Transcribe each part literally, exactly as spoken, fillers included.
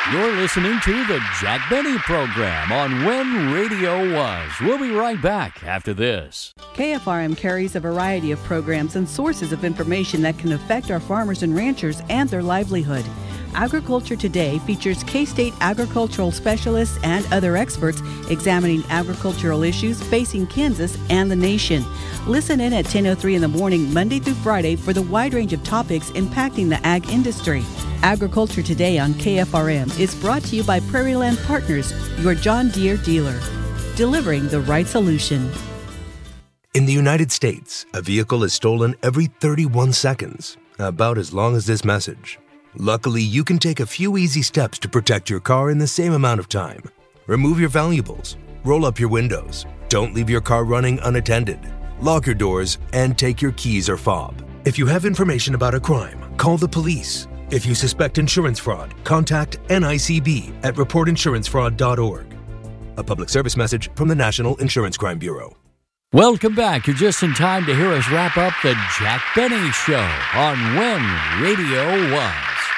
You're listening to the Jack Benny Program on When Radio Was. We'll be right back after this. K F R M carries a variety of programs and sources of information that can affect our farmers and ranchers and their livelihood. Agriculture Today features K-State agricultural specialists and other experts examining agricultural issues facing Kansas and the nation. Listen in at ten oh three in the morning, Monday through Friday, for the wide range of topics impacting the ag industry. Agriculture Today on K F R M is brought to you by Prairie Land Partners, your John Deere dealer, delivering the right solution. In the United States, a vehicle is stolen every thirty-one seconds, about as long as this message. Luckily, you can take a few easy steps to protect your car in the same amount of time. Remove your valuables, roll up your windows, don't leave your car running unattended, lock your doors, and take your keys or fob. If you have information about a crime, call the police. If you suspect insurance fraud, contact N I C B at report insurance fraud dot org. A public service message from the National Insurance Crime Bureau. Welcome back. You're just in time to hear us wrap up the Jack Benny Show on When Radio Was.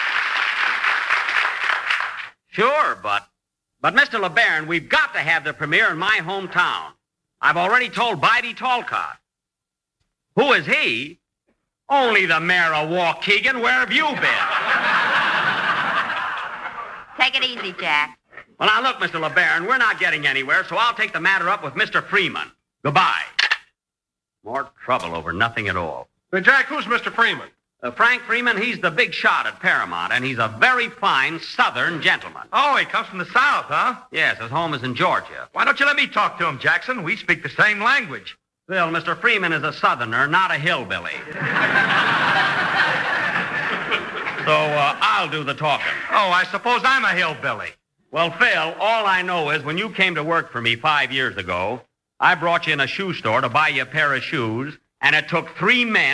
Sure, but, but Mister LeBaron, we've got to have the premiere in my hometown. I've already told Bidey Talcott. Who is he? Only the mayor of Waukegan. Where have you been? Take it easy, Jack. Well, now, look, Mister LeBaron, we're not getting anywhere, so I'll take the matter up with Mister Freeman. Goodbye. More trouble over nothing at all. Hey, Jack, who's Mister Freeman? Uh, Frank Freeman, he's the big shot at Paramount, and he's a very fine Southern gentleman. Oh, he comes from the South, huh? Yes, his home is in Georgia. Why don't you let me talk to him, Jackson? We speak the same language. Well, Mister Freeman is a Southerner, not a hillbilly. So uh, I'll do the talking. Oh, I suppose I'm a hillbilly. Well, Phil, all I know is when you came to work for me five years ago, I brought you in a shoe store to buy you a pair of shoes, and it took three men